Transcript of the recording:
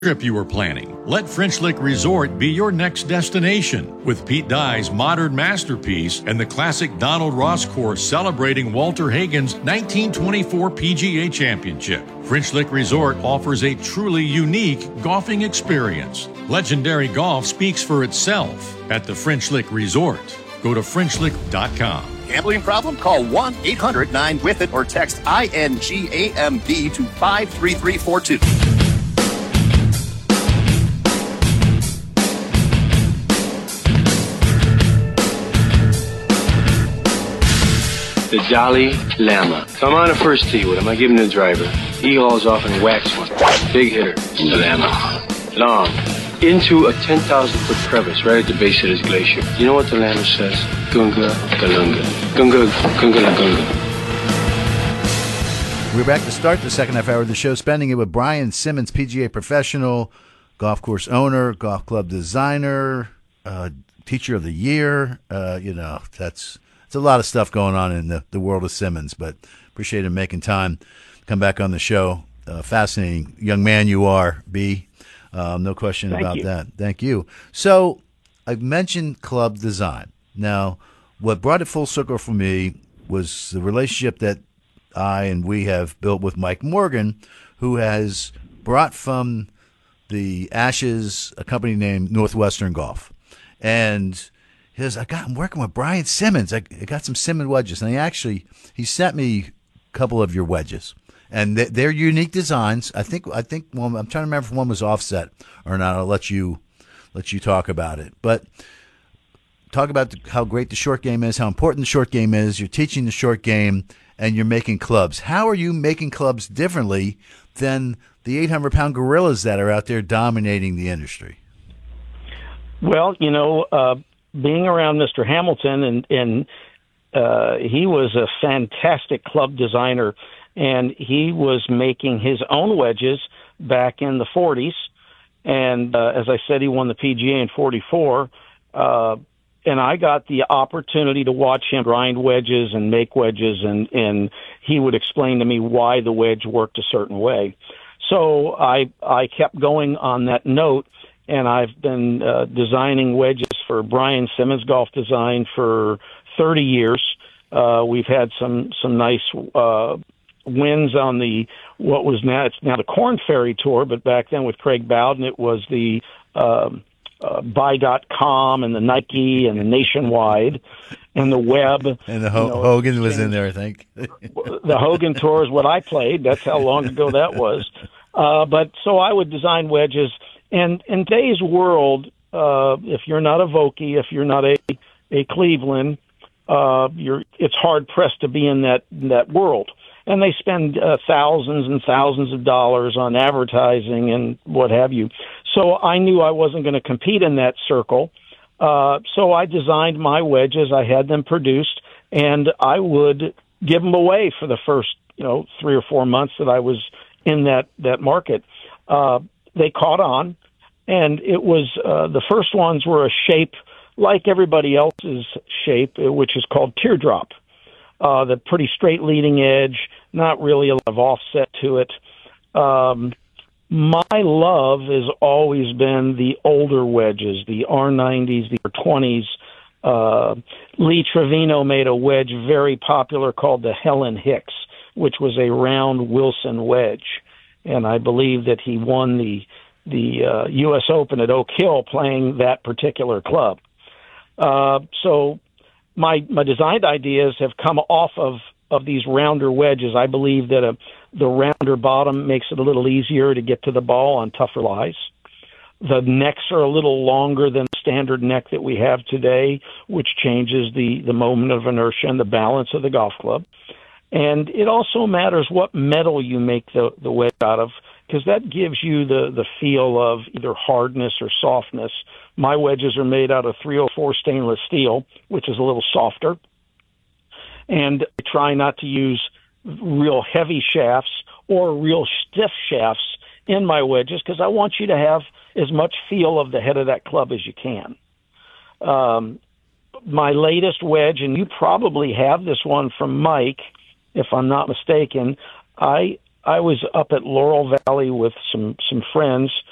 trip you were planning. Let French Lick Resort be your next destination, with Pete Dye's modern masterpiece and the classic Donald Ross course celebrating Walter Hagen's 1924 PGA Championship. French Lick Resort offers a truly unique golfing experience. Legendary golf speaks for itself at the French Lick Resort. Go to FrenchLick.com. Gambling problem? Call 1-800-9-WITH-IT or text INGAMB to 53342. The Dalai Lama. So I'm on the first tee with him. I give him the driver. He hauls off and whacks one. Big hitter. The Lama. Long. Into a 10,000-foot crevice right at the base of this glacier. You know what the Lama says? Gunga Galunga. Gunga Gunga La Gunga. We're back to start the second half hour of the show, spending it with Brian Simmons, PGA professional, golf course owner, golf club designer, teacher of the year. It's a lot of stuff going on in the world of Simmons, but appreciate him making time to come back on the show. Fascinating young man you are, B. No question about that. Thank you. So I've mentioned club design. Now, what brought it full circle for me was the relationship that we have built with Mike Morgan, who has brought from the Ashes a company named Northwestern Golf. And he says, I'm working with Brian Simmons. I got some Simmons wedges. And he sent me a couple of your wedges. And they're unique designs. I think one, I'm trying to remember if one was offset or not. I'll let you talk about it. But talk about how great the short game is, how important the short game is. You're teaching the short game, and you're making clubs. How are you making clubs differently than the 800-pound gorillas that are out there dominating the industry? Well, being around Mr. Hamilton, and he was a fantastic club designer, and he was making his own wedges back in the 40s. And as I said, he won the PGA in 44. And I got the opportunity to watch him grind wedges and make wedges, and he would explain to me why the wedge worked a certain way. So I kept going on that note, and I've been designing wedges for Brian Simmons Golf Design for 30 years. We've had some nice wins on it's now the Korn Ferry Tour, but back then with Craig Bowden, it was the Buy.com and the Nike and the Nationwide and the Web. And the Hogan was in there, I think. The Hogan Tour is what I played. That's how long ago that was. But so I would design wedges. And in today's world, if you're not a Vokey, if you're not a Cleveland, it's hard pressed to be in that world. And they spend thousands and thousands of dollars on advertising and what have you. So I knew I wasn't going to compete in that circle. So I designed my wedges. I had them produced, and I would give them away for the first, 3 or 4 months that I was in that market. They caught on, and it was the first ones were a shape like everybody else's shape, which is called teardrop. The pretty straight leading edge, not really a lot of offset to it. My love has always been the older wedges, the R90s, the R20s. Lee Trevino made a wedge very popular called the Helen Hicks, which was a round Wilson wedge. And I believe that he won the U.S. Open at Oak Hill playing that particular club. So my design ideas have come off of these rounder wedges. I believe that the rounder bottom makes it a little easier to get to the ball on tougher lies. The necks are a little longer than the standard neck that we have today, which changes the moment of inertia and the balance of the golf club. And it also matters what metal you make the wedge out of, because that gives you the feel of either hardness or softness. My wedges are made out of 304 stainless steel, which is a little softer. And I try not to use real heavy shafts or real stiff shafts in my wedges, because I want you to have as much feel of the head of that club as you can. My latest wedge, and you probably have this one from Mike, if I'm not mistaken, I was up at Laurel Valley with some friends